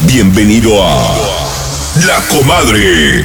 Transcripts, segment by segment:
Bienvenido a La Comadre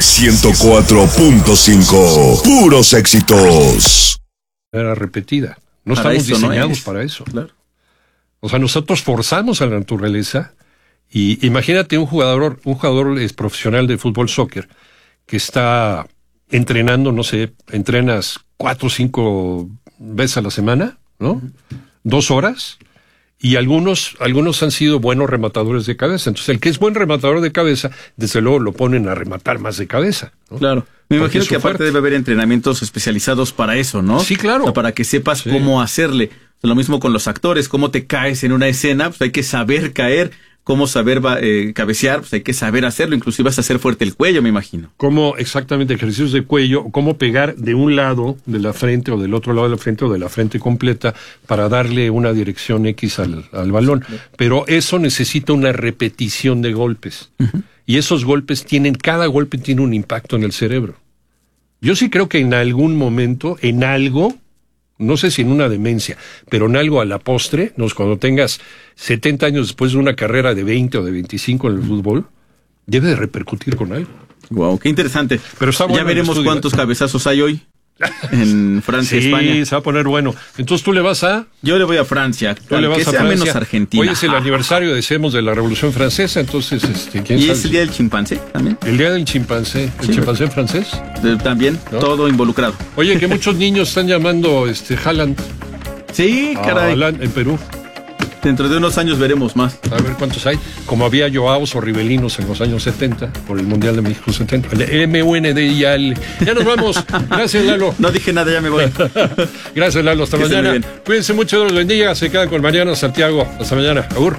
104.5. Puros éxitos. Era repetida. No Para estamos eso, diseñados ¿no? para eso. Claro. O sea, nosotros forzamos a la naturaleza. Y imagínate un jugador es profesional de fútbol soccer que está entrenando, no sé, entrenas 4 o 5 veces a la semana, ¿no? 2 horas. Y algunos han sido buenos rematadores de cabeza. Entonces, el que es buen rematador de cabeza, desde luego lo ponen a rematar más de cabeza, ¿no? Claro. Me Porque imagino es que su aparte fuerte. debe haber entrenamientos especializados para eso, ¿no? Sí, claro. O sea, para que sepas Sí. cómo hacerle. O sea, lo mismo con los actores, cómo te caes en una escena, pues hay que saber caer, cómo saber cabecear, pues hay que saber hacerlo, inclusive vas a hacer fuerte el cuello, me imagino. Cómo exactamente ejercicios de cuello, cómo pegar de un lado de la frente o del otro lado de la frente o de la frente completa para darle una dirección X al balón. Pero eso necesita una repetición de golpes. Y esos golpes cada golpe tiene un impacto en el cerebro. Yo sí creo que en algún momento, en algo, no sé si en una demencia, pero en algo a la postre, cuando tengas 70 años después de una carrera de 20 o de 25 en el fútbol, debe de repercutir con algo. Wow, qué interesante. Pero está bueno ya veremos el estudio, cuántos cabezazos hay hoy en Francia, Sí, España. se va a poner bueno. Entonces tú le vas a... Yo le voy a Francia, Tú le vas que a sea Francia. menos Argentina. Hoy es el aniversario, decíamos, de la Revolución Francesa, entonces, ¿quién ¿Y sabe? es el día del chimpancé también? El día del chimpancé. ¿El Sí. chimpancé francés? También, ¿No? todo involucrado. Oye, que muchos niños están llamando Haaland Sí, caray. Haaland en Perú. Dentro de unos años veremos más. A ver cuántos hay. Como había Joaos o Ribelinos en los años 70, por el Mundial de México 70. El MUNDIAL. Ya nos vamos. Gracias, Lalo. No dije nada, ya me voy. Gracias, Lalo. Hasta Que estén muy mañana. bien. Cuídense mucho, Dios los bendiga. Se quedan con Mariano Santiago. Hasta mañana. Agur.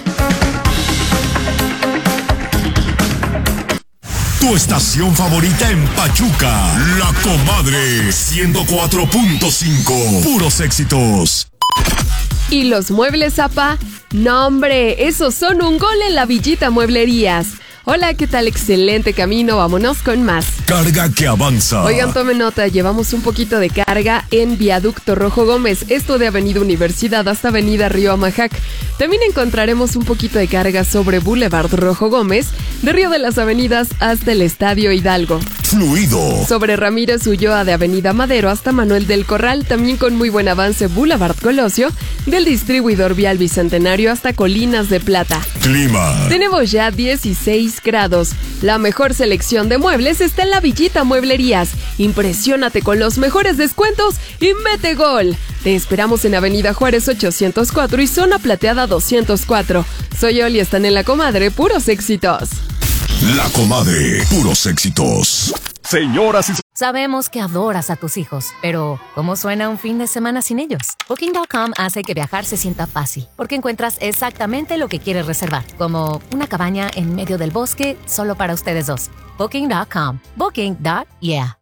Tu estación favorita en Pachuca. La Comadre 104.5. Puros éxitos. ¿Y los muebles, Zapa? No, hombre, esos son un gol en la Villita Mueblerías. Hola, ¿qué tal? Excelente camino, vámonos con más. Carga que avanza. Oigan, tomen nota, llevamos un poquito de carga en Viaducto Rojo Gómez, esto de Avenida Universidad hasta Avenida Río Amajac. También encontraremos un poquito de carga sobre Boulevard Rojo Gómez, de Río de las Avenidas hasta el Estadio Hidalgo. Fluido. Sobre Ramírez Ulloa de Avenida Madero hasta Manuel del Corral, también con muy buen avance Boulevard Colosio, del distribuidor vial Bicentenario hasta Colinas de Plata. Clima. Tenemos ya 16 grados. La mejor selección de muebles está en la Villita Mueblerías. Impresiónate con los mejores descuentos y mete gol. Te esperamos en Avenida Juárez 804 y Zona Plateada 204. Soy Oli, están en La Comadre, puros éxitos. La Comadre. Puros éxitos. Señoras y Sabemos que adoras a tus hijos, pero ¿cómo suena un fin de semana sin ellos? Booking.com hace que viajar se sienta fácil, porque encuentras exactamente lo que quieres reservar, como una cabaña en medio del bosque solo para ustedes dos. Booking.com. Booking.yeah.